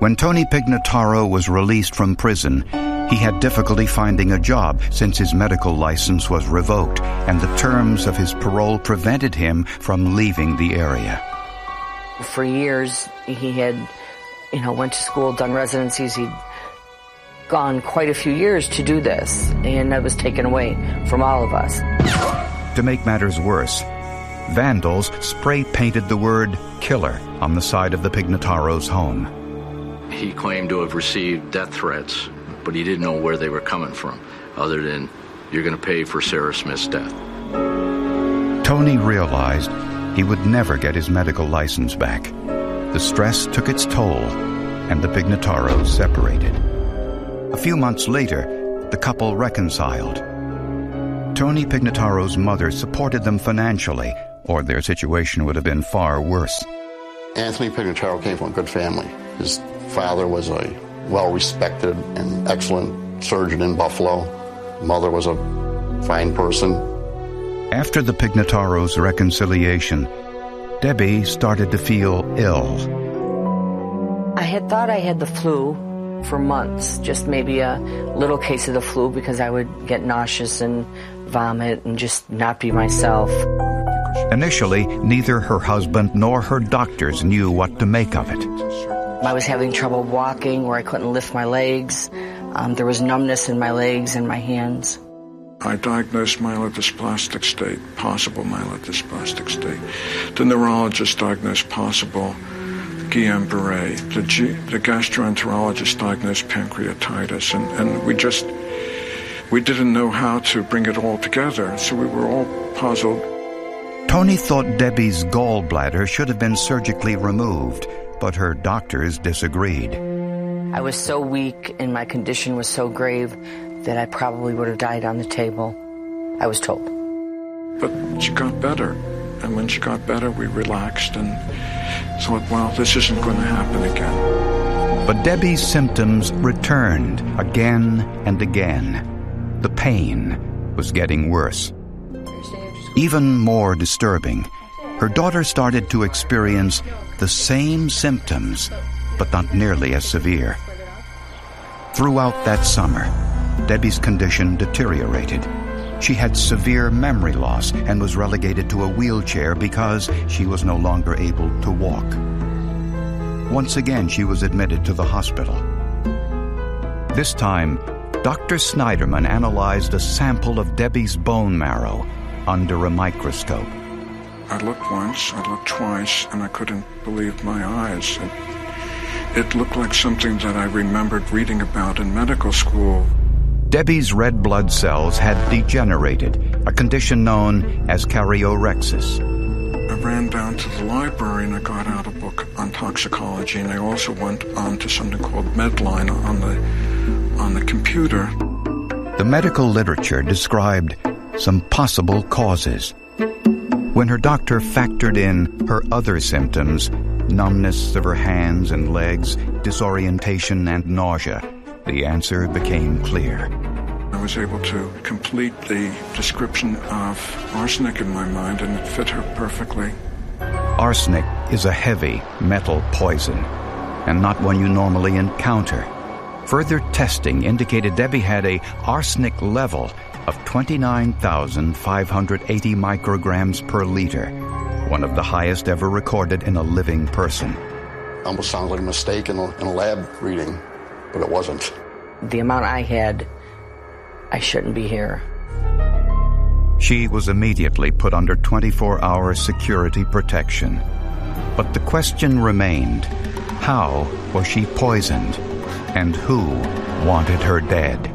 When Tony Pignataro was released from prison, he had difficulty finding a job since his medical license was revoked and the terms of his parole prevented him from leaving the area. For years, he had, went to school, done residencies. He'd gone quite a few years to do this, and that was taken away from all of us. To make matters worse, vandals spray-painted the word killer on the side of the Pignataros' home. He claimed to have received death threats, but he didn't know where they were coming from, other than, "You're going to pay for Sarah Smith's death." Tony realized he would never get his medical license back. The stress took its toll, and the Pignataros separated. A few months later, the couple reconciled. Tony Pignataro's mother supported them financially, or their situation would have been far worse. Anthony Pignataro came from a good family. His father was a well-respected and excellent surgeon in Buffalo. Mother was a fine person. After the Pignataros' reconciliation, Debbie started to feel ill. I had thought I had the flu for months, just maybe a little case of the flu, because I would get nauseous and vomit and just not be myself. Initially, neither her husband nor her doctors knew what to make of it. I was having trouble walking, where I couldn't lift my legs. There was numbness in my legs and my hands. I diagnosed myelodysplastic state, possible myelodysplastic state. The neurologist diagnosed possible Guillain-Barré. The gastroenterologist diagnosed pancreatitis. And we didn't know how to bring it all together, so we were all puzzled. Tony thought Debbie's gallbladder should have been surgically removed, but her doctors disagreed. I was so weak and my condition was so grave that I probably would have died on the table, I was told. But she got better, and when she got better, we relaxed and thought, well, this isn't going to happen again. But Debbie's symptoms returned again and again. The pain was getting worse. Even more disturbing, her daughter started to experience the same symptoms, but not nearly as severe. Throughout that summer, Debbie's condition deteriorated. She had severe memory loss and was relegated to a wheelchair because she was no longer able to walk. Once again, she was admitted to the hospital. This time, Dr. Snyderman analyzed a sample of Debbie's bone marrow under a microscope. I looked once, I looked twice, and I couldn't believe my eyes. It looked like something that I remembered reading about in medical school. Debbie's red blood cells had degenerated, a condition known as karyorrhexis. I ran down to the library and I got out a book on toxicology, and I also went on to something called Medline on the computer. The medical literature described some possible causes. When her doctor factored in her other symptoms, numbness of her hands and legs, disorientation and nausea, the answer became clear. I was able to complete the description of arsenic in my mind, and it fit her perfectly. Arsenic is a heavy metal poison, and not one you normally encounter. Further testing indicated Debbie had a arsenic level of 29,580 micrograms per liter, one of the highest ever recorded in a living person. Almost sounds like a mistake in a lab reading, but it wasn't. The amount I had, I shouldn't be here. She was immediately put under 24-hour security protection. But the question remained, how was she poisoned? And who wanted her dead?